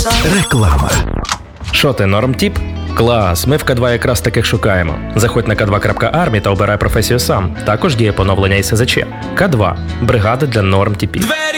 Реклама. Що ти, нормтіп? Клас, ми в К2 якраз таких шукаємо. Заходь на k2.army та обирай професію сам. Також діє поновлення із СЗЧ. К2 – бригада для нормтіпів.